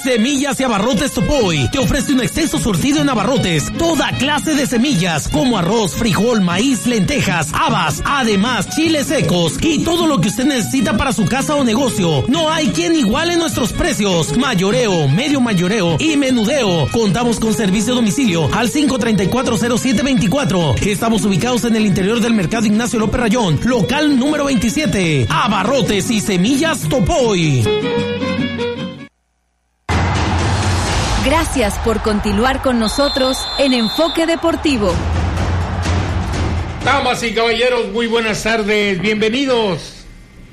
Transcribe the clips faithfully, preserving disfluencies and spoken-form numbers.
Semillas y Abarrotes Topoy te ofrece un extenso surtido en abarrotes, toda clase de semillas como arroz, frijol, maíz, lentejas, habas, además chiles secos y todo lo que usted necesita para su casa o negocio. No hay quien iguale nuestros precios. Mayoreo, medio mayoreo y menudeo. Contamos con servicio a domicilio al cinco tres cuatro cero siete dos cuatro. Estamos ubicados en el interior del Mercado Ignacio López Rayón, local número veintisiete. Abarrotes y Semillas Topoy. Gracias por continuar con nosotros en Enfoque Deportivo. Damas y caballeros, muy buenas tardes. Bienvenidos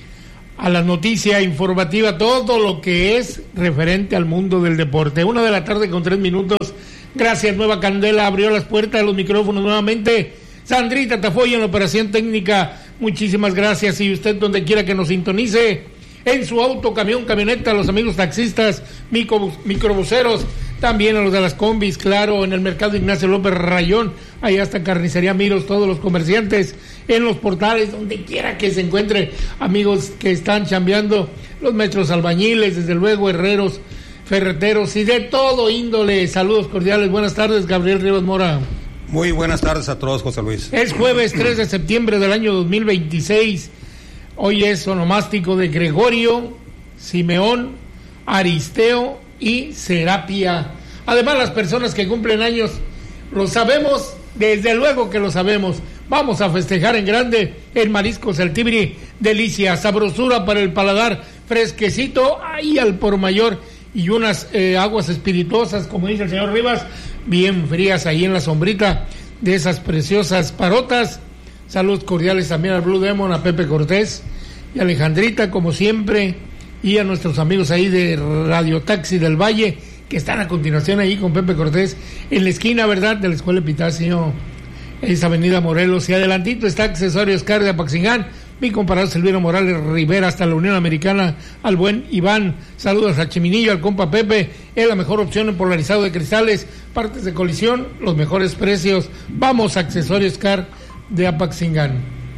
a la noticia informativa, todo lo que es referente al mundo del deporte. Una de la tarde con tres minutos. Gracias, Nueva Candela abrió las puertas de los micrófonos nuevamente. Sandrita Tafoya en la operación técnica. Muchísimas gracias. Y usted donde quiera que nos sintonice, en su auto, camión, camioneta, a los amigos taxistas, micro, microbuseros, también a los de las combis, claro, en el Mercado Ignacio López Rayón, allá está Carnicería Miros, todos los comerciantes, en los portales, donde quiera que se encuentre, amigos que están chambeando, los maestros albañiles, desde luego, herreros, ferreteros y de todo índole. Saludos cordiales, buenas tardes, Gabriel Rivas Mora. Muy buenas tardes a todos, José Luis. Es jueves tres de septiembre del año dos mil veintiséis. Hoy es onomástico de Gregorio, Simeón, Aristeo y Serapia. Además, las personas que cumplen años, lo sabemos, desde luego que lo sabemos. Vamos a festejar en grande en Mariscos El Tibiri. Delicia, sabrosura para el paladar, fresquecito, ahí al por mayor. Y unas eh, aguas espirituosas, como dice el señor Rivas, bien frías ahí en la sombrita de esas preciosas parotas. Saludos cordiales también al Blue Demon, a Pepe Cortés y a Alejandrita, como siempre, y a nuestros amigos ahí de Radio Taxi del Valle, que están a continuación ahí con Pepe Cortés, en la esquina, ¿verdad?, de la Escuela Epitacio, es Avenida Morelos, y adelantito está Accesorios Car de Apaxingán, mi comparado Silvino Morales Rivera, hasta la Unión Americana, al buen Iván. Saludos a Chiminillo, al compa Pepe, es la mejor opción en polarizado de cristales, partes de colisión, los mejores precios. Vamos a Accesorios Car de Apaxingán.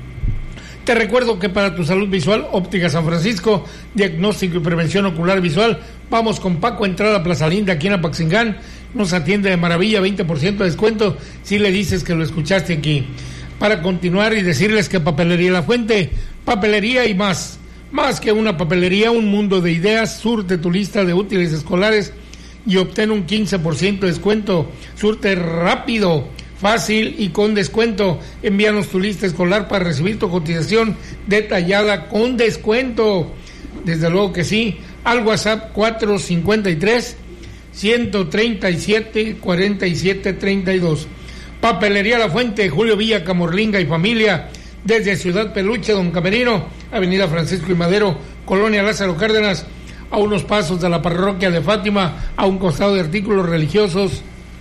Te recuerdo que para tu salud visual, Óptica San Francisco, diagnóstico y prevención ocular visual. Vamos con Paco, entrada a Plaza Linda, aquí en Apaxingán. Nos atiende de maravilla, veinte por ciento de descuento si le dices que lo escuchaste aquí. Para continuar y decirles que Papelería La Fuente, papelería y más. Más que una papelería, un mundo de ideas. Surte tu lista de útiles escolares y obtén un quince por ciento de descuento. Surte rápido, fácil y con descuento. Envíanos tu lista escolar para recibir tu cotización detallada con descuento. Desde luego que sí. Al WhatsApp cuatro cinco tres, uno tres siete, cuatro siete tres dos. Papelería La Fuente, Julio Villa, Camorlinga y familia. Desde Ciudad Peluche, Don Camerino, Avenida Francisco y Madero, Colonia Lázaro Cárdenas, a unos pasos de la parroquia de Fátima, a un costado de artículos religiosos,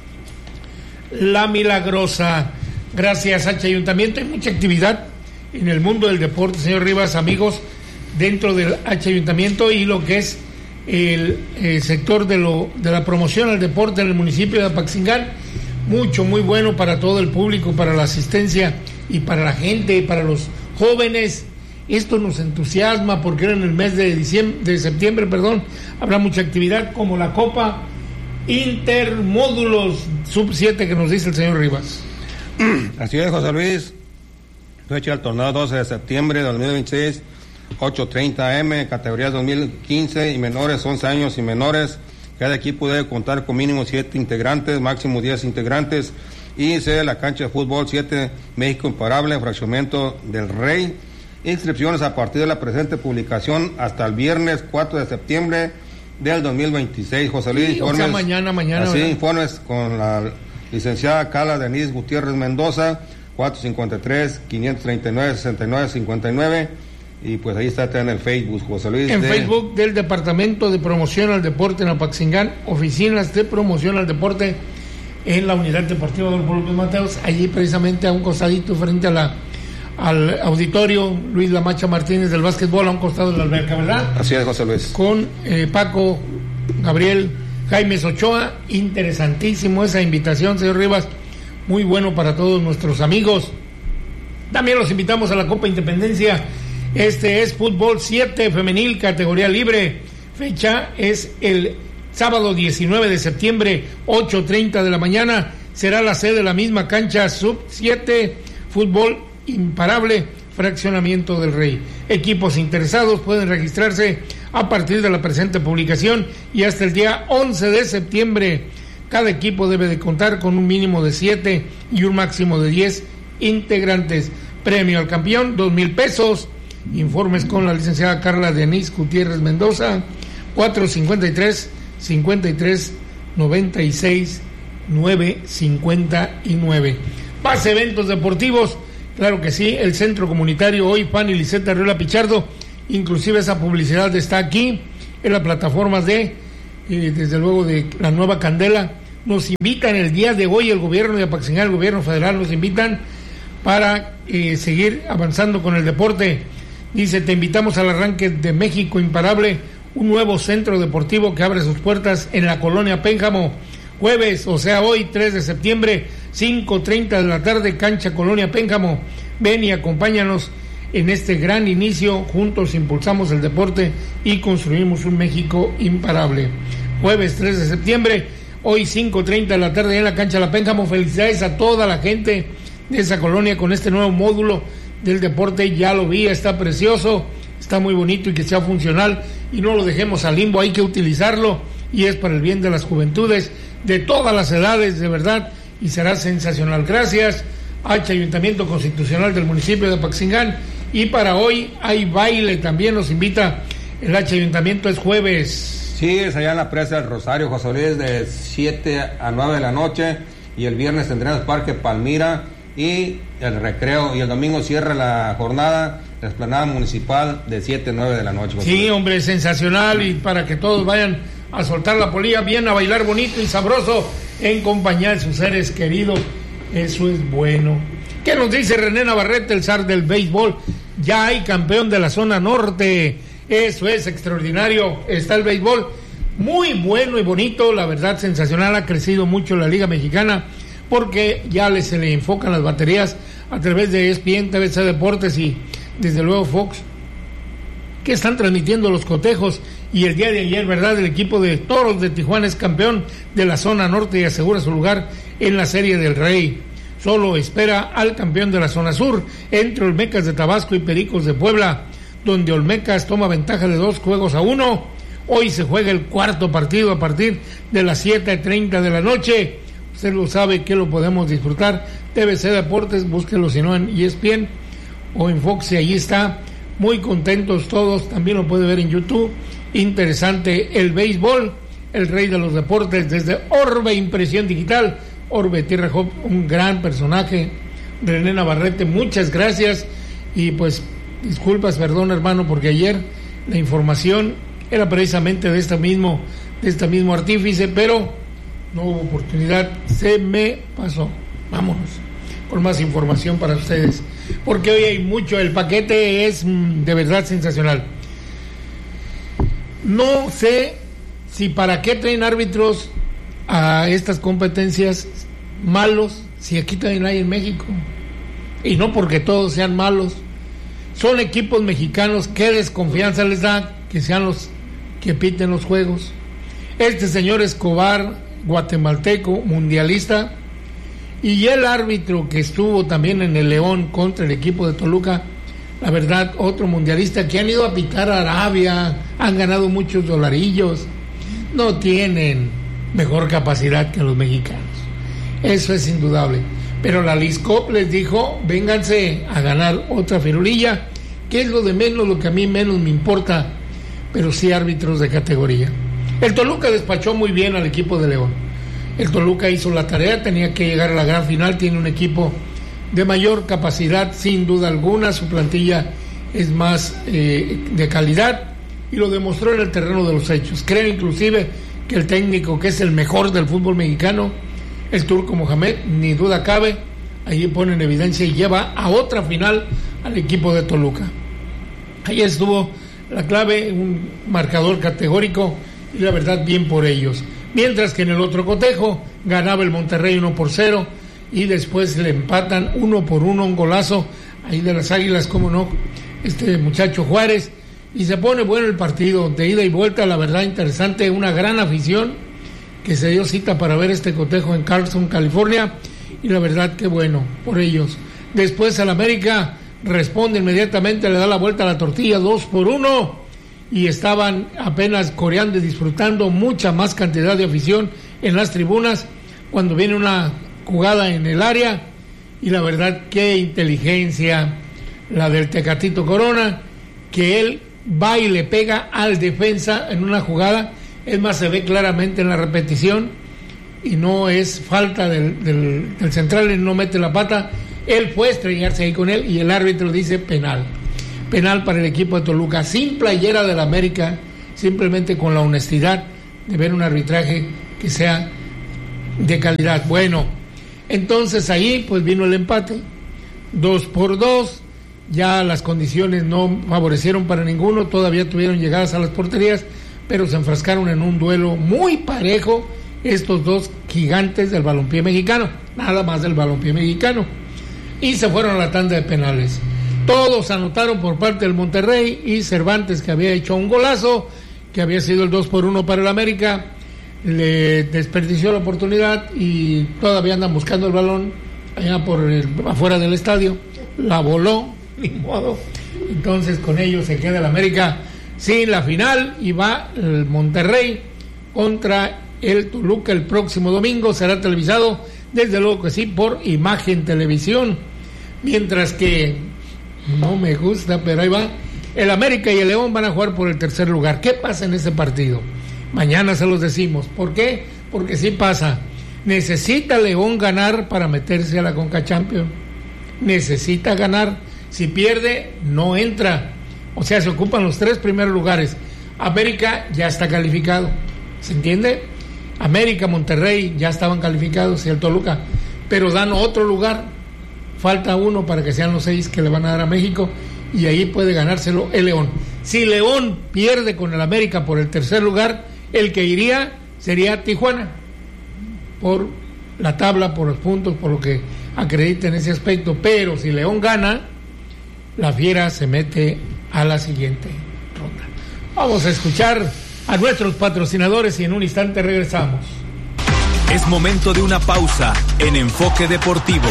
La Milagrosa. Gracias, H Ayuntamiento. Hay mucha actividad en el mundo del deporte, señor Rivas, amigos, dentro del H Ayuntamiento y lo que es el, el sector de, lo, de la promoción al deporte en el municipio de Apaxingán. Mucho, muy bueno para todo el público, para la asistencia y para la gente, para los jóvenes. Esto nos entusiasma porque en el mes de diciembre, de septiembre, perdón, habrá mucha actividad como la Copa Intermódulos sub siete que nos dice el señor Rivas. Así es, José Luis. Fecha del torneo doce de septiembre de dos mil veintiséis, ocho treinta eme, categorías dos mil quince y menores, once años y menores. Cada equipo debe contar con mínimo siete integrantes, máximo diez integrantes, y sede la cancha de fútbol siete México Imparable, fraccionamiento del Rey. Inscripciones a partir de la presente publicación hasta el viernes cuatro de septiembre del dos mil veintiséis. José Luis, sí, informes. O sea, mañana, mañana. Así, ¿verdad? informes con la licenciada Carla Denise Gutiérrez Mendoza, cuatro cinco tres, cinco tres nueve, seis nueve cinco nueve. Y pues ahí está en el Facebook, José Luis. En de... Facebook del Departamento de Promoción al Deporte en Apaxingán, oficinas de promoción al deporte en la Unidad Deportiva del López Mateos, allí precisamente a un costadito frente a la al auditorio Luis Lamacha Martínez del básquetbol, a un costado de la alberca, ¿verdad? Así es, José Luis. Con eh, Paco, Gabriel, Jaime Ochoa. Interesantísimo esa invitación, señor Rivas, muy bueno para todos nuestros amigos. También los invitamos a la Copa Independencia. Este es fútbol siete femenil, categoría libre. Fecha es el Sábado diecinueve de septiembre, ocho treinta de la mañana, será la sede de la misma cancha sub siete, fútbol imparable, fraccionamiento del Rey. Equipos interesados pueden registrarse a partir de la presente publicación y hasta el día once de septiembre. Cada equipo debe de contar con un mínimo de siete y un máximo de diez integrantes. Premio al campeón, dos mil pesos. Informes con la licenciada Carla Denise Gutiérrez Mendoza, cuatro cincuenta y tres, cincuenta y tres, noventa y seis, nueve cincuenta y nueve. Más eventos deportivos, claro que sí, el Centro Comunitario Hoy Pan y Liseta Arriola Pichardo, inclusive esa publicidad está aquí en las plataformas de, eh, desde luego, de la Nueva Candela. Nos invitan el día de hoy, el gobierno de Apaxingán, el gobierno federal, nos invitan para eh, seguir avanzando con el deporte. Dice, te invitamos al arranque de México Imparable, un nuevo centro deportivo que abre sus puertas en la colonia Pénjamo. Jueves, o sea hoy, tres de septiembre, cinco treinta de la tarde, cancha Colonia Pénjamo. Ven y acompáñanos en este gran inicio. Juntos impulsamos el deporte y construimos un México imparable. Jueves tres de septiembre, hoy cinco treinta de la tarde en la cancha La Pénjamo. Felicidades a toda la gente de esa colonia con este nuevo módulo del deporte. Ya lo vi, está precioso, está muy bonito y que sea funcional y no lo dejemos al limbo, hay que utilizarlo y es para el bien de las juventudes de todas las edades, de verdad, y será sensacional. Gracias H Ayuntamiento Constitucional del municipio de Apaxingán. Y para hoy hay baile, también nos invita el H Ayuntamiento, es jueves. Sí, es allá en la presa del Rosario, José Luis, de siete a nueve de la noche, y el viernes tendremos Parque Palmira y el recreo, y el domingo cierra la jornada la explanada municipal de siete a nueve de la noche. José Sí, Luis. hombre, sensacional, y para que todos vayan a soltar la polilla, bien a bailar bonito y sabroso en compañía de sus seres queridos. Eso es bueno. ¿Qué nos dice René Navarrete, el zar del béisbol? Ya hay campeón de la zona norte. Eso es extraordinario. Está el béisbol muy bueno y bonito, la verdad sensacional. Ha crecido mucho la Liga Mexicana porque ya le, se le enfocan las baterías a través de E S P N, T V C Deportes y desde luego Fox, que están transmitiendo los cotejos. Y el día de ayer, ¿verdad?, el equipo de Toros de Tijuana es campeón de la zona norte y asegura su lugar en la Serie del Rey. Solo espera al campeón de la zona sur, entre Olmecas de Tabasco y Pericos de Puebla, donde Olmecas toma ventaja de dos juegos a uno. Hoy se juega el cuarto partido a partir de las siete treinta de la noche. Usted lo sabe que lo podemos disfrutar. T V C Deportes, búsquelo si no en E S P N o en Fox, y ahí está. Muy contentos todos, también lo puede ver en YouTube. Interesante el béisbol, el rey de los deportes, desde Orbe Impresión Digital, Orbe Tierra Hop, un gran personaje. René Navarrete, muchas gracias. Y pues disculpas, perdón hermano, porque ayer la información era precisamente de este mismo, de este mismo artífice, pero no hubo oportunidad, se me pasó. Vámonos con más información para ustedes, porque hoy hay mucho, el paquete es mm, de verdad sensacional. No sé si para qué traen árbitros a estas competencias malos, si aquí también hay en México, y no porque todos sean malos, son equipos mexicanos. Qué desconfianza les da que sean los que piten los juegos. Este señor Escobar, guatemalteco, mundialista, y el árbitro que estuvo también en el León contra el equipo de Toluca, la verdad, otro mundialista, que han ido a pitar a Arabia, han ganado muchos dolarillos, no tienen mejor capacidad que los mexicanos, eso es indudable. Pero la LISCOP les dijo, vénganse a ganar otra firulilla, que es lo de menos, lo que a mí menos me importa, pero sí árbitros de categoría. El Toluca despachó muy bien al equipo de León. El Toluca hizo la tarea, tenía que llegar a la gran final, tiene un equipo de mayor capacidad, sin duda alguna, su plantilla es más eh, de calidad, y lo demostró en el terreno de los hechos. Creo inclusive que el técnico, que es el mejor del fútbol mexicano, el turco Mohamed, ni duda cabe, allí pone en evidencia y lleva a otra final al equipo de Toluca. Ahí estuvo la clave, un marcador categórico, y la verdad bien por ellos. Mientras que en el otro cotejo ganaba el Monterrey uno por cero, y después le empatan uno por uno, un golazo ahí de las Águilas, como no, este muchacho Juárez, y se pone bueno el partido, de ida y vuelta, la verdad interesante, una gran afición que se dio cita para ver este cotejo en Carlson, California, y la verdad que bueno por ellos. Después el América responde inmediatamente, le da la vuelta a la tortilla, dos por uno, y estaban apenas coreando y disfrutando, mucha más cantidad de afición en las tribunas cuando viene una jugada en el área, y la verdad qué inteligencia la del Tecatito Corona, que él va y le pega al defensa en una jugada, es más, se ve claramente en la repetición, y no es falta del, del, del central, él no mete la pata, él fue a estrellarse ahí con él, y el árbitro dice penal, penal para el equipo de Toluca, sin playera del América, simplemente con la honestidad de ver un arbitraje que sea de calidad. Bueno, entonces ahí pues vino el empate, dos por dos, ya las condiciones no favorecieron para ninguno, todavía tuvieron llegadas a las porterías, pero se enfrascaron en un duelo muy parejo estos dos gigantes del balompié mexicano, nada más del balompié mexicano, y se fueron a la tanda de penales. Todos anotaron por parte del Monterrey, y Cervantes, que había hecho un golazo, que había sido el dos por uno para el América, le desperdició la oportunidad y todavía andan buscando el balón allá por el, afuera del estadio, la voló, ni modo, entonces con ello se queda el América sin la final, y va el Monterrey contra el Toluca el próximo domingo, será televisado, desde luego que sí, por Imagen Televisión, mientras que no me gusta, pero ahí va, el América y el León van a jugar por el tercer lugar. ¿Qué pasa en ese partido? Mañana se los decimos. ¿Por qué? Porque sí pasa. Necesita León ganar para meterse a la Conca Champions. Necesita ganar. Si pierde, no entra. O sea, se ocupan los tres primeros lugares. América ya está calificado. ¿Se entiende? América, Monterrey ya estaban calificados, y el Toluca. Pero dan otro lugar. Falta uno para que sean los seis que le van a dar a México, y ahí puede ganárselo el León. Si León pierde con el América por el tercer lugar, el que iría sería Tijuana, por la tabla, por los puntos, por lo que acredita en ese aspecto. Pero si León gana, la Fiera se mete a la siguiente ronda. Vamos a escuchar a nuestros patrocinadores y en un instante regresamos. Es momento de una pausa en Enfoque Deportivo.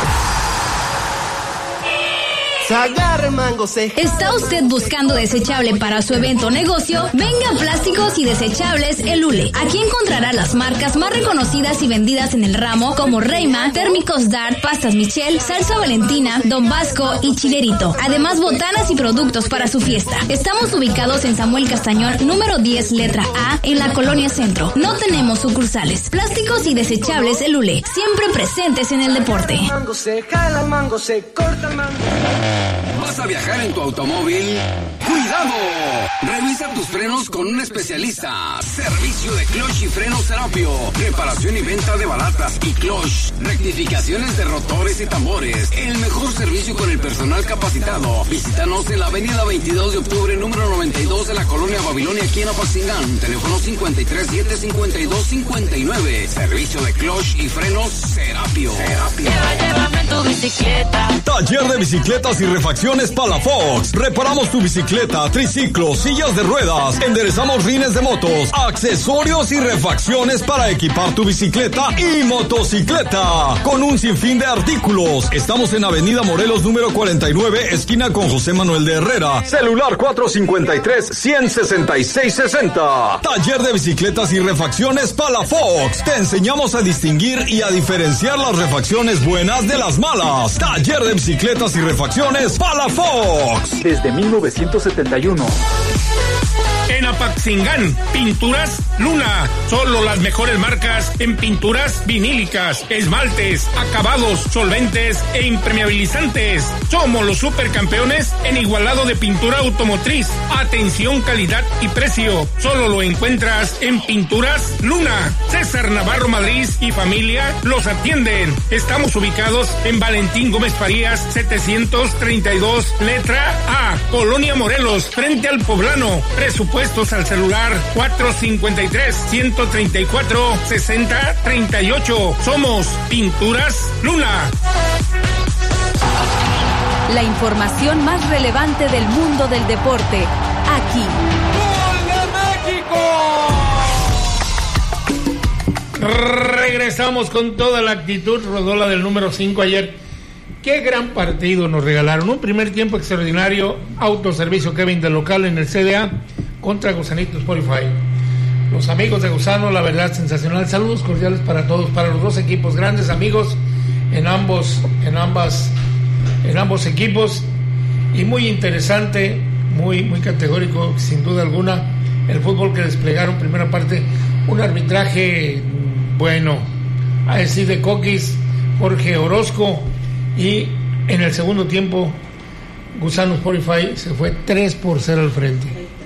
¿Está usted buscando desechable para su evento o negocio? Venga a Plásticos y Desechables El Ule. Aquí encontrará las marcas más reconocidas y vendidas en el ramo, como Reyma, Térmicos Dart, Pastas Michel, Salsa Valentina, Don Vasco y Chilerito. Además, botanas y productos para su fiesta. Estamos ubicados en Samuel Castañón, número diez, letra A, en la Colonia Centro. No tenemos sucursales. Plásticos y Desechables El Ule, siempre presentes en el deporte. Mango se jala, mango se corta el mango. ¿Vas a viajar en tu automóvil? ¡Cuidado! Revisa tus frenos con un especialista. Servicio de clutch y frenos Serapio. Reparación y venta de balatas y clutch. Rectificaciones de rotores y tambores. El mejor servicio con el personal capacitado. Visítanos en la avenida veintidós de octubre, número noventa y dos de la colonia Babilonia, aquí en Apaxingán. Teléfono cincuenta y tres, siete cincuenta y dos, cincuenta y nueve. Servicio de clutch y frenos Serapio. Serapio. Llévame tu bicicleta. Taller de bicicletas y refacciones Palafox. Reparamos tu bicicleta, triciclo, sillas de ruedas. Enderezamos rines de motos, accesorios y refacciones para equipar tu bicicleta y motocicleta. Con un sinfín de artículos. Estamos en Avenida Morelos número cuarenta y nueve, esquina con José Manuel de Herrera. Celular cuatro cincuenta y tres, ciento sesenta y seis sesenta. Taller de bicicletas y refacciones Palafox. Te enseñamos a distinguir y a diferenciar las refacciones buenas de las malas. Taller de bicicletas y refacciones Palafox. Desde mil novecientos setenta y uno. En Apaxingán, Pinturas Luna. Solo las mejores marcas en pinturas vinílicas, esmaltes, acabados, solventes e impermeabilizantes. Somos los supercampeones en igualado de pintura automotriz. Atención, calidad y precio. Solo lo encuentras en Pinturas Luna. César Navarro Madrid y familia los atienden. Estamos ubicados en Valentín Gómez Farías, setecientos treinta y dos, letra A, Colonia Morelos, frente al Poblano. Presupuestos al celular cuatro cincuenta y tres, ciento treinta y cuatro, sesenta treinta y ocho. Somos Pinturas Luna. La información más relevante del mundo del deporte, aquí. Regresamos con toda la actitud. Rodó la del número cinco ayer. Qué gran partido nos regalaron. Un primer tiempo extraordinario. Autoservicio Kevin del local en el C D A contra Gusanito Spotify. Los amigos de Gusano, la verdad, sensacional. Saludos cordiales para todos, para los dos equipos, grandes amigos en ambos, en ambas, en ambos equipos. Y muy interesante, muy, muy categórico, sin duda alguna, el fútbol que desplegaron. Primera parte, un arbitraje bueno, a decir de Coquis, Jorge Orozco, y en el segundo tiempo Gusano Spotify se fue tres por cero al frente.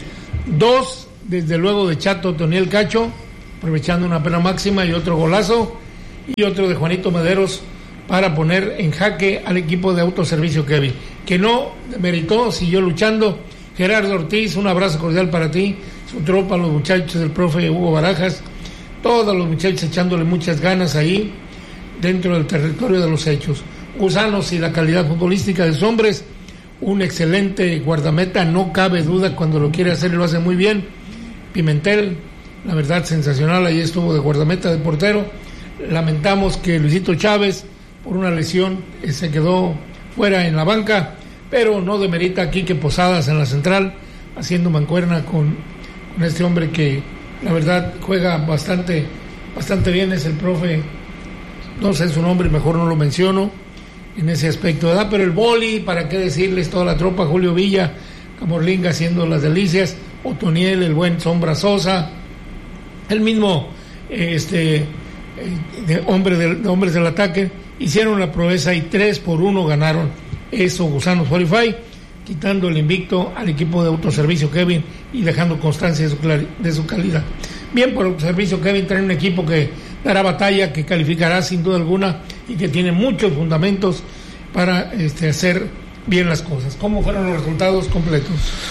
Dos, desde luego, de Chato Toniel Cacho, aprovechando una pena máxima, y otro golazo, y otro de Juanito Mederos para poner en jaque al equipo de Autoservicio Kevin, que no demeritó, siguió luchando. Gerardo Ortiz, un abrazo cordial para ti, su tropa, los muchachos del profe Hugo Barajas, todos los muchachos echándole muchas ganas ahí dentro del territorio de los hechos. Gusanos y la calidad futbolística de sus hombres, un excelente guardameta, no cabe duda, cuando lo quiere hacer y lo hace muy bien. Pimentel, la verdad, sensacional, ahí estuvo de guardameta, de portero. Lamentamos que Luisito Chávez, por una lesión, se quedó fuera en la banca, pero no demerita a Quique Posadas en la central, haciendo mancuerna con, con este hombre que la verdad juega bastante, bastante bien. Es el profe, no sé su nombre, mejor no lo menciono en ese aspecto, ¿verdad? Pero el boli, para qué decirles, toda la tropa, Julio Villa, Camorlinga haciendo las delicias, Otoniel, el buen Sombra Sosa, el mismo este eh, de hombre del, de hombres del ataque, hicieron la proeza y tres por uno ganaron eso Gusano Spotify, quitando el invicto al equipo de Autoservicio Kevin y dejando constancia de su, de su calidad. Bien por Autoservicio Kevin, trae un equipo que dará batalla, que calificará sin duda alguna y que tiene muchos fundamentos para este, hacer bien las cosas. ¿Cómo fueron los resultados completos?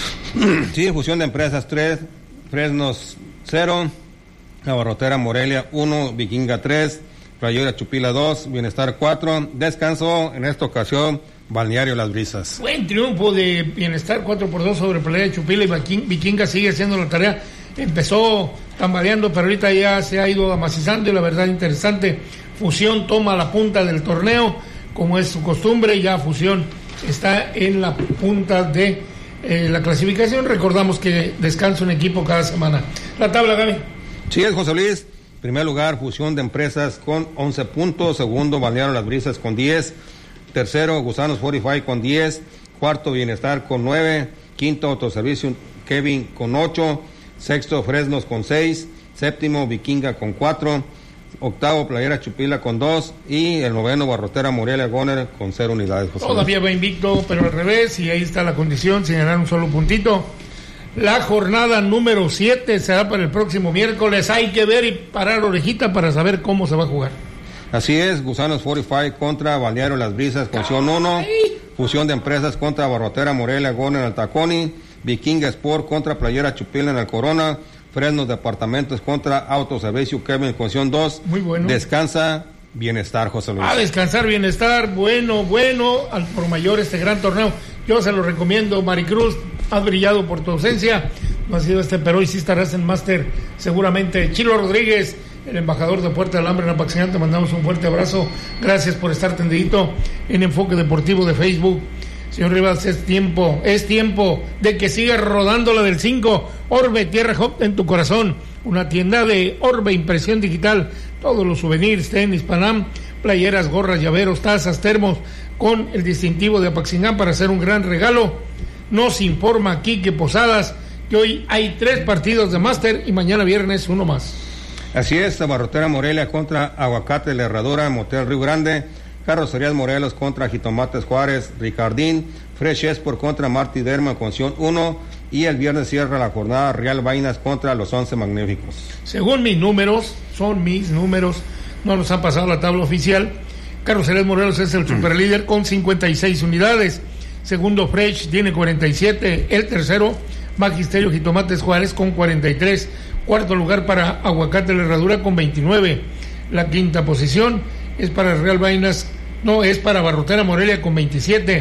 Sí, fusión de empresas tres, Fresnos cero, Abarrotera Morelia uno, Vikinga tres, Playera Chupila dos, Bienestar cuatro, descanso en esta ocasión Balneario Las Brisas. Buen triunfo de Bienestar cuatro por dos sobre Playera Chupila, y Vikinga sigue haciendo la tarea. Empezó tambaleando, pero ahorita ya se ha ido amacizando y la verdad interesante. Fusión toma la punta del torneo, como es su costumbre. Ya Fusión está en la punta de eh, la clasificación. Recordamos que descansa un equipo cada semana. La tabla, Gaby. Sí, es José Luis. Primer lugar, Fusión de Empresas con once puntos. Segundo, Balneario Las Brisas con diez. Tercero, Gusanos Spotify con diez. Cuarto, Bienestar con nueve. Quinto, Autoservicio Kevin con ocho. Sexto, Fresnos con seis. Séptimo, Vikinga con cuatro. Octavo, Playera Chupila con dos. Y el noveno, Barrotera Morelia Goner con cero unidades. José Todavía Luis. va invicto, pero al revés, y ahí está la condición, sin ganar un solo puntito. La jornada número siete será para el próximo miércoles. Hay que ver y parar orejita para saber cómo se va a jugar. Así es, Gusanos Spotify contra Balneario Las Brisas con Sion uno. Fusión de Empresas contra Barrotera Morelia Goner al Taconi. Vikinga Sport contra Playera Chupila en el Corona. Fresnos Departamentos contra Autoservicio Kevin con Sion dos. Muy bueno. Descansa Bienestar, José Luis. A descansar Bienestar, bueno, bueno, al por mayor este gran torneo. Yo se lo recomiendo, Maricruz, has brillado por tu ausencia. No ha sido este, pero hoy sí estarás en máster, seguramente. Chilo Rodríguez, el embajador de Puerta del Hambre en Apaxingán, te mandamos un fuerte abrazo. Gracias por estar tendidito en Enfoque Deportivo de Facebook. Señor Rivas, es tiempo, es tiempo de que siga rodando la del cinco. Orbe Tierra Hop en tu corazón. Una tienda de Orbe Impresión Digital. Todos los souvenirs, tenis, Panam, playeras, gorras, llaveros, tazas, termos, con el distintivo de Apaxingán para hacer un gran regalo. Nos informa Quique Posadas que hoy hay tres partidos de máster y mañana viernes uno más. Así es, Barrotera Morelia contra Aguacate La Herradura, Motel Río Grande. Carrocerías Morelos contra Jitomates Juárez, Ricardín. Fresh Sport contra Martí Derma con Sion uno. Y el viernes cierra la jornada Real Vainas contra los Once Magníficos. Según mis números, son mis números, no nos han pasado la tabla oficial. Carrocerías Morelos es el superlíder con cincuenta y seis unidades. Segundo, Fresh tiene cuarenta y siete. El tercero, Magisterio Jitomates Juárez con cuarenta y tres. Cuarto lugar para Aguacate La Herradura con veintinueve. La quinta posición es para Real Vainas, no, es para Barrotera Morelia con veintisiete.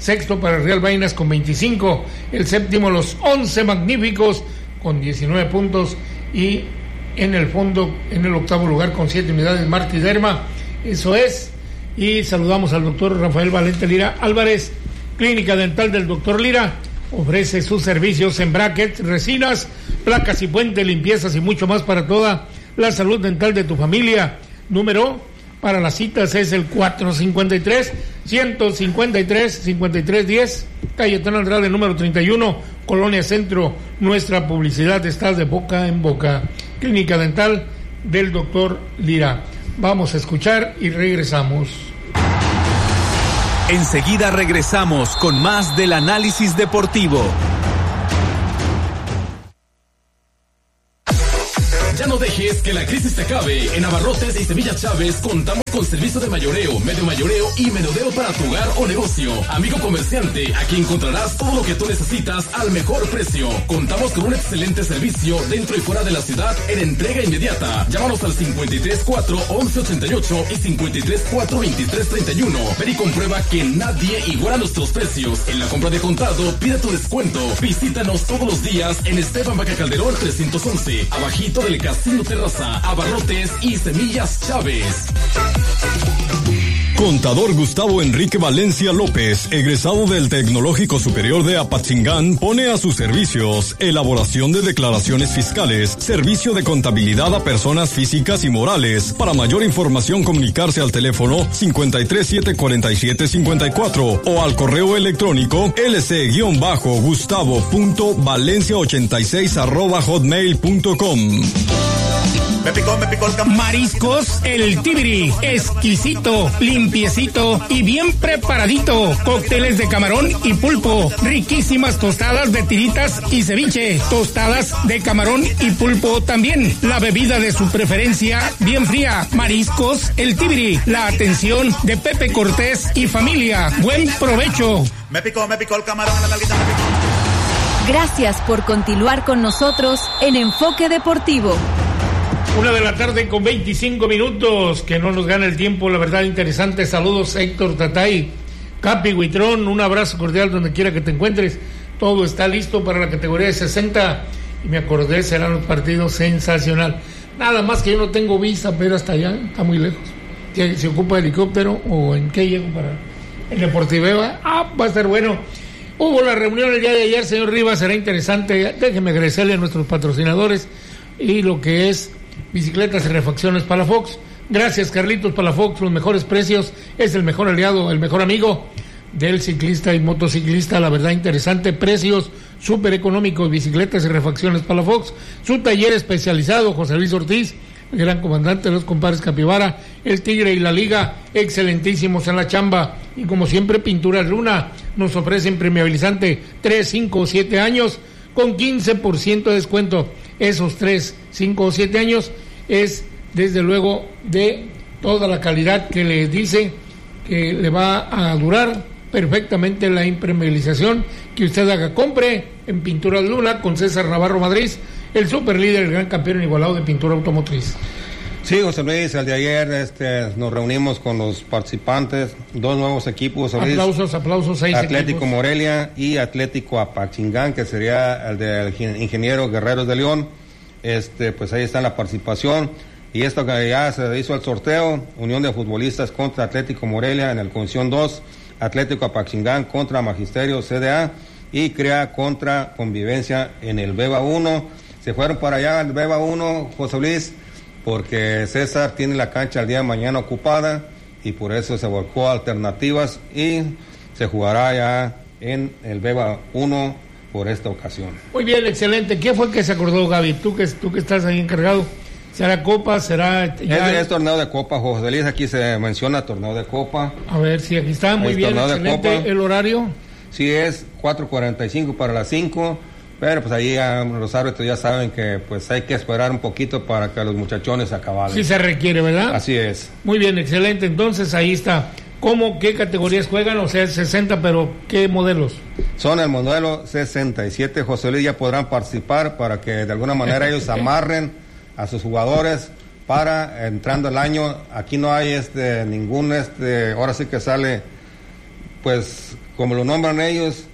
sexto para el Real Vainas con veinticinco, el séptimo los once Magníficos con diecinueve puntos y en el fondo, en el octavo lugar con siete unidades, Martí Derma. Eso es. Y saludamos al doctor Rafael Valente Lira Álvarez, Clínica Dental del doctor Lira. Ofrece sus servicios en brackets, resinas, placas y puentes, limpiezas y mucho más para toda la salud dental de tu familia. Número para las citas es el cuatro cinco tres, uno cinco tres, cinco tres uno cero, Cayetano Andrade, número treinta y uno, Colonia Centro. Nuestra publicidad está de boca en boca. Clínica Dental del doctor Lira. Vamos a escuchar y regresamos. Enseguida regresamos con más del análisis deportivo. Ya no dejes que la crisis te acabe. En Abarrotes y Semillas Chávez contamos con servicio de mayoreo, medio mayoreo y menudeo para tu hogar o negocio. Amigo comerciante, aquí encontrarás todo lo que tú necesitas al mejor precio. Contamos con un excelente servicio dentro y fuera de la ciudad en entrega inmediata. Llámanos al cincuenta y tres cuatro, once ochenta y ocho y cincuenta y tres cuatro, veintitrés treinta y uno. Ven y comprueba que nadie iguala nuestros precios. En la compra de contado, pide tu descuento. Visítanos todos los días en Esteban Vaca Calderón trescientos once, abajito del Casino Terraza, Abarrotes y Semillas Chávez. Contador Gustavo Enrique Valencia López, egresado del Tecnológico Superior de Apatzingán, pone a sus servicios elaboración de declaraciones fiscales, servicio de contabilidad a personas físicas y morales. Para mayor información, comunicarse al teléfono cincuenta y tres, siete cuarenta y siete, cincuenta y cuatro o al correo electrónico lc-gustavo punto valencia ochenta y seis arroba hotmail punto com. Me picó, me picó el cam... Mariscos El Tibiri, exquisito, limpiecito y bien preparadito. Cócteles de camarón y pulpo, riquísimas tostadas de tiritas y ceviche, tostadas de camarón y pulpo también. La bebida de su preferencia, bien fría. Mariscos El Tibiri, la atención de Pepe Cortés y familia. Buen provecho. Me picó, me picó el camarón, la nalguita me picó. Gracias por continuar con nosotros en Enfoque Deportivo. Una de la tarde con veinticinco minutos, que no nos gana el tiempo, la verdad interesante. Saludos Héctor Tatay, Capi Huitrón, un abrazo cordial donde quiera que te encuentres. Todo está listo para la categoría de sesenta y me acordé, serán los partidos sensacional. Nada más que yo no tengo visa, pero hasta allá, está muy lejos. ¿Se ocupa helicóptero o en qué llego para el Deportiveva? Ah, va a estar bueno. Hubo la reunión el día de ayer, señor Rivas, será interesante. Déjeme agradecerle a nuestros patrocinadores y lo que es Bicicletas y Refacciones Palafox. Gracias, Carlitos Palafox, los mejores precios, es el mejor aliado, el mejor amigo del ciclista y motociclista. La verdad interesante, precios súper económicos. Bicicletas y Refacciones Palafox, su taller especializado, José Luis Ortiz, el gran comandante de los compadres Capivara, el Tigre y la Liga, excelentísimos en la chamba. Y como siempre, Pinturas Luna nos ofrece impermeabilizante tres, cinco o siete años con quince por ciento de descuento. Esos tres, cinco o siete años es desde luego de toda la calidad que le dice que le va a durar perfectamente la impermeabilización que usted haga. Compre en Pinturas Luna con César Navarro Madrid, el super líder, el gran campeón igualado de pintura automotriz. Sí, José Luis, el de ayer este, nos reunimos con los participantes, dos nuevos equipos. José Luis, aplausos, aplausos, seis Atlético equipos. Morelia y Atlético Apatzingán, que sería el del Ingeniero Guerreros de León. Este, pues ahí está la participación. Y esto que ya se hizo el sorteo, Unión de Futbolistas contra Atlético Morelia en el Conción dos, Atlético Apatzingán contra Magisterio C D A y CREA contra Convivencia en el Beba uno. Se fueron para allá al Beba uno, José Luis, porque César tiene la cancha el día de mañana ocupada y por eso se volcó a alternativas y se jugará ya en el Beba uno por esta ocasión. Muy bien, excelente. ¿Qué fue que se acordó, Gaby? Tú que, tú que estás ahí encargado. ¿Será Copa? ¿Será...? Ya... Es, es torneo de Copa, José Luis, aquí se menciona torneo de Copa. A ver, sí, aquí está, muy es bien, excelente. ¿El horario? Sí, es cuatro cuarenta y cinco para las cinco, pero pues ahí ya, los árbitros ya saben que pues hay que esperar un poquito para que los muchachones acaben. Sí se requiere, ¿verdad? Así es. Muy bien, excelente, entonces ahí está. ¿Cómo, qué categorías juegan? O sea, sesenta, pero ¿qué modelos? Son el modelo sesenta y siete, José Luis, ya podrán participar para que de alguna manera ellos amarren a sus jugadores para entrando el año. Aquí no hay este ningún este ahora sí que sale pues como lo nombran ellos,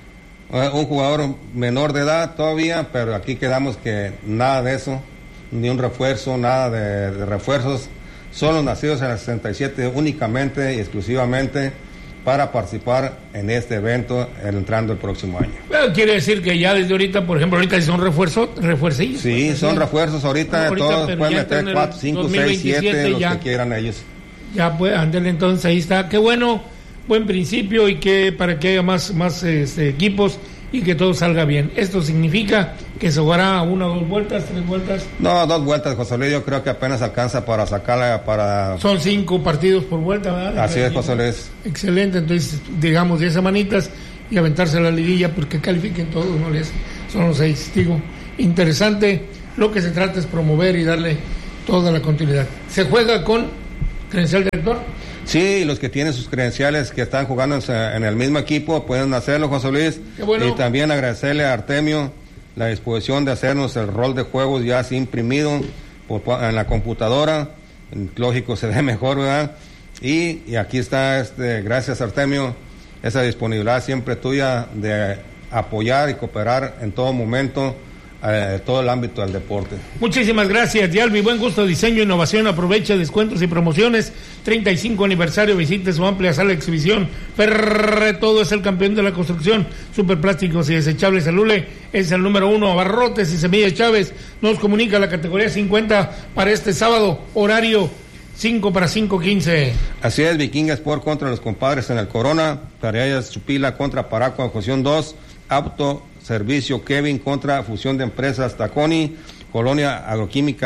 un jugador menor de edad todavía, pero aquí quedamos que nada de eso, ni un refuerzo, nada de, de refuerzos, son los nacidos en el sesenta y siete únicamente y exclusivamente para participar en este evento entrando el próximo año. Bueno, quiere decir que ya desde ahorita, por ejemplo, ahorita son refuerzos, refuercillos. Sí, pues, son refuerzos ahorita, ahorita todos pueden meter cuatro, cinco, seis, siete, los ya, que quieran ellos. Ya pues, ándale, entonces ahí está. Qué bueno, buen principio y que para que haya más, más este, equipos y que todo salga bien. Esto significa que se jugará una, dos vueltas, tres vueltas. No, dos vueltas, José Luis, yo creo que apenas alcanza para sacarla para... Son cinco partidos por vuelta, ¿verdad? Así es, José Luis. Excelente, entonces digamos diez semanitas y aventarse la liguilla porque califiquen todos, no les son los seis, digo. Interesante, lo que se trata es promover y darle toda la continuidad. ¿Se juega con credencial director? Sí, los que tienen sus credenciales que están jugando en el mismo equipo pueden hacerlo, José Luis. Qué bueno. Y también agradecerle a Artemio la disposición de hacernos el rol de juegos ya así imprimido por, en la computadora. Lógico, se ve mejor, ¿verdad? Y, y aquí está, este, gracias Artemio, esa disponibilidad siempre tuya de apoyar y cooperar en todo momento eh, todo el ámbito del deporte. Muchísimas gracias, Yalvi. Buen gusto, diseño, innovación. Aprovecha descuentos y promociones. treinta y cinco aniversario. Visite su amplia sala de exhibición. Ferre, todo es el campeón de la construcción. Superplásticos y desechables. El Lule es el número uno. Abarrotes y Semillas Chávez nos comunica la categoría cincuenta para este sábado. Horario cinco para cinco quince. Así es, Vikinga Sport contra los compadres en el Corona. Tareas Chupila contra Paraco Fusión dos. Auto Servicio Kevin contra Fusión de Empresas Taconi. Colonia Agroquímica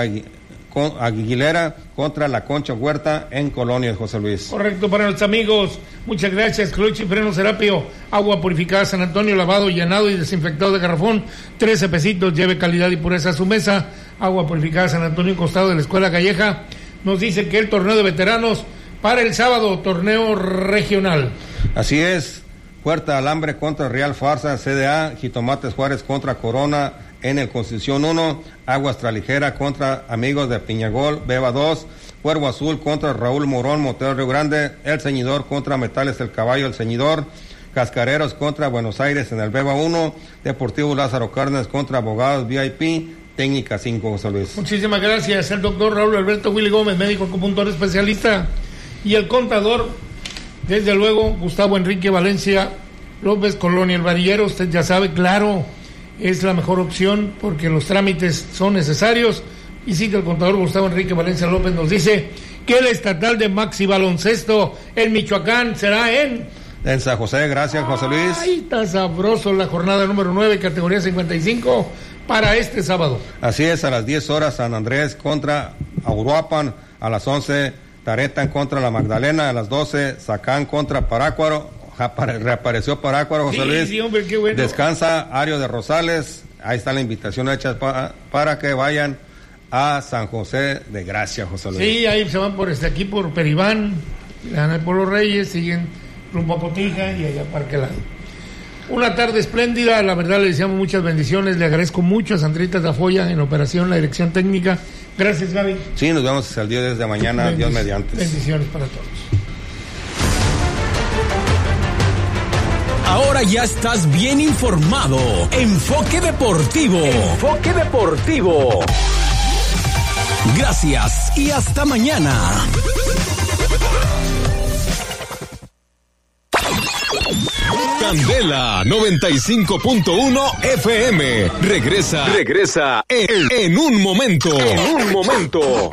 Aguilera contra La Concha Huerta en Colonia, José Luis. Correcto, para los amigos. Muchas gracias. Clutch y Freno Serapio. Agua purificada San Antonio, lavado, llenado y desinfectado de garrafón. trece pesitos. Lleve calidad y pureza a su mesa. Agua purificada San Antonio, costado de la Escuela Calleja. Nos dice que el torneo de veteranos para el sábado, torneo regional. Así es. Puerta Alambre contra Real Farsa, C D A, Jitomates Juárez contra Corona en el Constitución uno, Aguas Traligera contra Amigos de Piñagol, Beba dos, Cuervo Azul contra Raúl Morón, Motel Río Grande, El Ceñidor contra Metales El Caballo, El Ceñidor, Cascareros contra Buenos Aires en el Beba uno, Deportivo Lázaro Cárdenas contra Abogados V I P, Técnica cinco, José Luis. Muchísimas gracias, el doctor Raúl Alberto Willy Gómez, médico acupuntor especialista, y el contador, desde luego, Gustavo Enrique Valencia López, Colonia El Varillero. Usted ya sabe, claro, es la mejor opción porque los trámites son necesarios. Y sí que el contador Gustavo Enrique Valencia López nos dice que el estatal de Maxi Baloncesto en Michoacán será en... En San José, gracias, José Luis. Ay, está sabroso la jornada número nueve, categoría cincuenta y cinco, para este sábado. Así es, a las diez horas San Andrés contra Auruapan, a las once Taretan contra la Magdalena, a las doce Zacán contra Parácuaro, reapareció Parácuaro, José sí, Luis. Sí, hombre, qué bueno. Descansa Ario de Rosales, ahí está la invitación hecha para, para que vayan a San José de Gracia, José Luis. Sí, ahí se van por este aquí por Peribán, van por los Reyes, siguen rumbo a Cotija y allá Parque Lado. Una tarde espléndida, la verdad le deseamos muchas bendiciones, le agradezco mucho a Sandrita Tafoya en operación, la dirección técnica. Gracias, Gaby. Sí, nos vemos el día desde mañana, Bendic- Dios mediante. Bendiciones para todos. Ahora ya estás bien informado. Enfoque Deportivo. Enfoque Deportivo. Gracias y hasta mañana. Candela noventa y cinco punto uno F M. Regresa. Regresa en, en un momento. En un momento.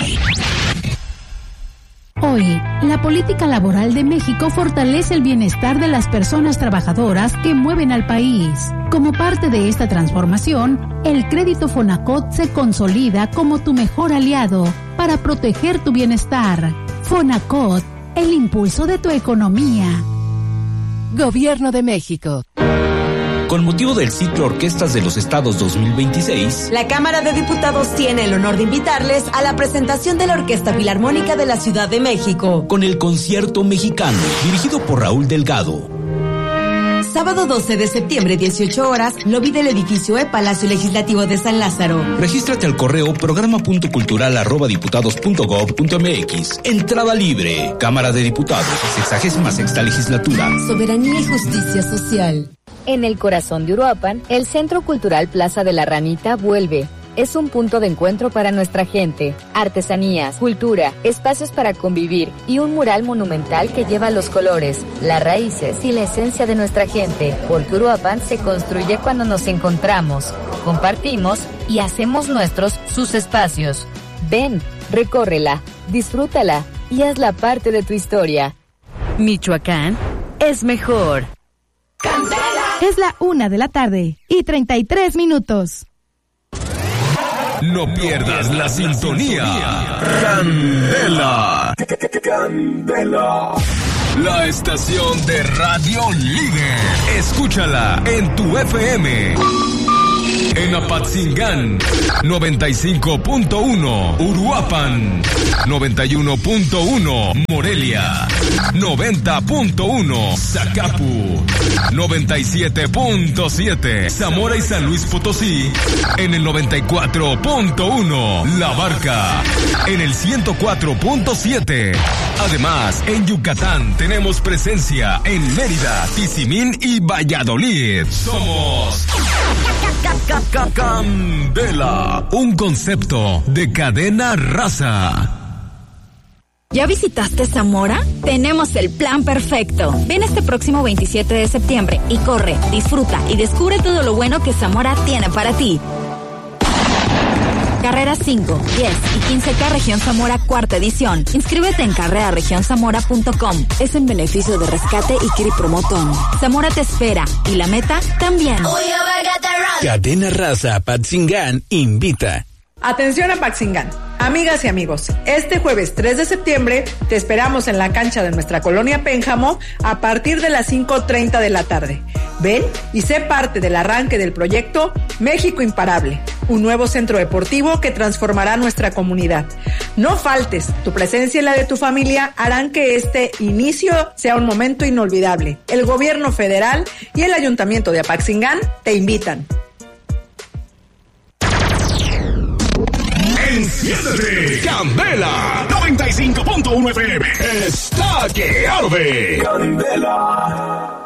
Hoy, la política laboral de México fortalece el bienestar de las personas trabajadoras que mueven al país. Como parte de esta transformación, el crédito Fonacot se consolida como tu mejor aliado para proteger tu bienestar. Fonacot, el impulso de tu economía. Gobierno de México. Con motivo del ciclo Orquestas de los Estados dos mil veintiséis, la Cámara de Diputados tiene el honor de invitarles a la presentación de la Orquesta Filarmónica de la Ciudad de México, con el Concierto Mexicano, dirigido por Raúl Delgado. sábado doce de septiembre, dieciocho horas, lobby del edificio E, Palacio Legislativo de San Lázaro. Regístrate al correo programa punto cultural arroba diputados punto gob punto m x. Entrada libre. Cámara de Diputados, sexagésima sexta legislatura. Soberanía y justicia social. En el corazón de Uruapan, el Centro Cultural Plaza de la Ranita vuelve. Es un punto de encuentro para nuestra gente. Artesanías, cultura, espacios para convivir y un mural monumental que lleva los colores, las raíces y la esencia de nuestra gente. Porque Uruapan se construye cuando nos encontramos, compartimos y hacemos nuestros sus espacios. Ven, recórrela, disfrútala y hazla parte de tu historia. Michoacán es mejor. ¡Candela! Es la una de la tarde y treinta y tres minutos. No pierdas la sintonía. Candela. Candela. La estación de radio líder. Escúchala en tu F M. En Apatzingán, noventa y cinco punto uno, Uruapan, noventa y uno punto uno, Morelia, noventa punto uno, Zacapu, noventa y siete punto siete, Zamora y San Luis Potosí, en el noventa y cuatro punto uno, La Barca, en el ciento cuatro punto siete. Además, en Yucatán tenemos presencia en Mérida, Tizimín y Valladolid. Somos Candela, un concepto de cadena raza. ¿Ya visitaste Zamora? Tenemos el plan perfecto. Ven este próximo veintisiete de septiembre y corre, disfruta y descubre todo lo bueno que Zamora tiene para ti. Carreras cinco, diez y quince K Región Zamora cuarta edición. Inscríbete en carrera región zamora punto com. Es en beneficio de Rescate y Kiri Promotón. Zamora te espera y la meta también. Cadena Raza Apatzingán invita. Atención Apatzingán, amigas y amigos, este jueves tres de septiembre te esperamos en la cancha de nuestra colonia Pénjamo a partir de las cinco treinta de la tarde. Ven y sé parte del arranque del proyecto México Imparable, un nuevo centro deportivo que transformará nuestra comunidad. No faltes, tu presencia y la de tu familia harán que este inicio sea un momento inolvidable. El gobierno federal y el ayuntamiento de Apatzingán te invitan. Enciéndete, Candela, noventa y cinco punto uno F M. Está que arde. Candela.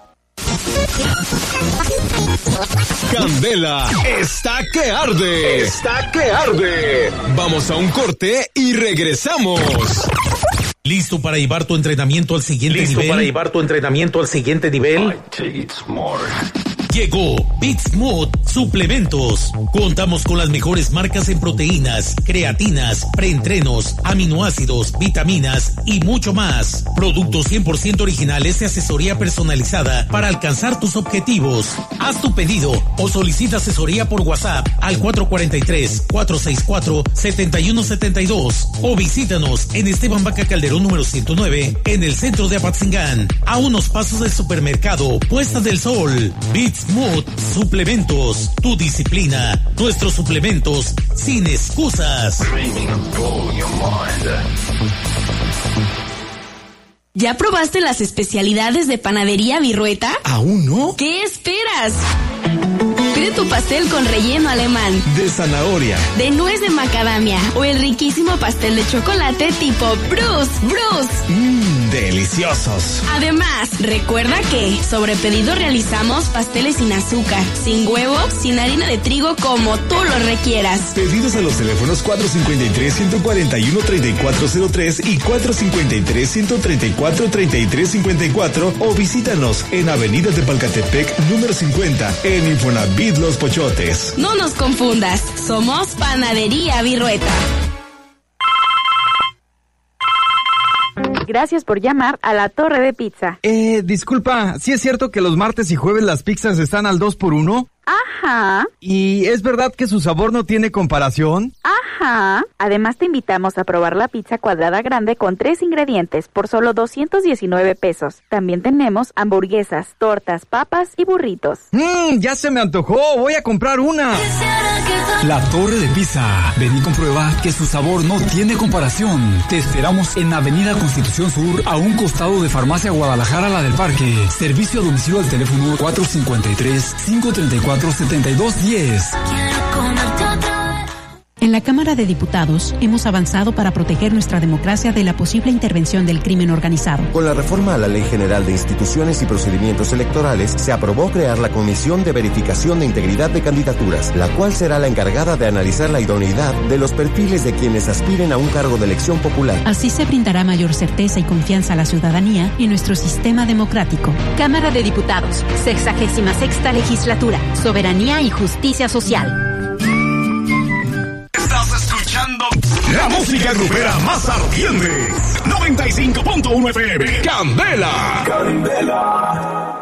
Candela está que arde. Está que arde. Vamos a un corte y regresamos. ¿Listo para llevar tu entrenamiento al siguiente ¿Listo nivel? para llevar tu entrenamiento al siguiente nivel? Llegó Big Smooth Suplementos. Contamos con las mejores marcas en proteínas, creatinas, preentrenos, aminoácidos, vitaminas y mucho más. Productos cien por ciento originales y asesoría personalizada para alcanzar tus objetivos. Haz tu pedido o solicita asesoría por WhatsApp al cuatro cuatro tres, cuatro seis cuatro, siete uno siete dos o visítanos en Esteban Vaca Calderón número ciento nueve en el centro de Apatzingán, a unos pasos del supermercado Puesta del Sol. Big Smooth Suplementos, tu disciplina, nuestros suplementos sin excusas. ¿Ya probaste las especialidades de Panadería Virrueta? ¿Aún no? ¿Qué esperas? Pide tu pastel con relleno alemán, De zanahoria, de nuez de macadamia o el riquísimo pastel de chocolate tipo Bruce, Bruce. mmm, deliciosos. Además, recuerda que sobre pedido realizamos pasteles sin azúcar, sin huevo, sin harina de trigo, como tú lo requieras. Pedidos a los teléfonos cuatro cinco tres, uno cuatro uno, tres cuatro cero tres y cuatro cinco tres, uno tres cuatro, tres tres cinco cuatro o visítanos en Avenida de Palcatepec número cincuenta en Infonavit Los Pochotes. No nos confundas, somos Panadería Virrueta. Gracias por llamar a La Torre de Pizza. Eh, disculpa, ¿sí es cierto que los martes y jueves las pizzas están al dos por uno? Ajá. ¿Y es verdad que su sabor no tiene comparación? Ajá. Ajá. Además te invitamos a probar la pizza cuadrada grande con tres ingredientes por solo doscientos diecinueve pesos. También tenemos hamburguesas, tortas, papas y burritos. Mmm, ya se me antojó. Voy a comprar una. La Torre de Pizza. Ven y comprueba que su sabor no tiene comparación. Te esperamos en Avenida Constitución Sur, a un costado de Farmacia Guadalajara, la del Parque. Servicio a domicilio al teléfono cuatro cinco tres, cinco tres cuatro, siete dos uno cero. En la Cámara de Diputados hemos avanzado para proteger nuestra democracia de la posible intervención del crimen organizado. Con la reforma a la Ley General de Instituciones y Procedimientos Electorales, se aprobó crear la Comisión de Verificación de Integridad de Candidaturas, la cual será la encargada de analizar la idoneidad de los perfiles de quienes aspiren a un cargo de elección popular. Así se brindará mayor certeza y confianza a la ciudadanía y nuestro sistema democrático. Cámara de Diputados, sexagésima sexta legislatura, soberanía y justicia social. Estás escuchando la música grupera más ardiente. noventa y cinco punto uno F M. Candela. Candela.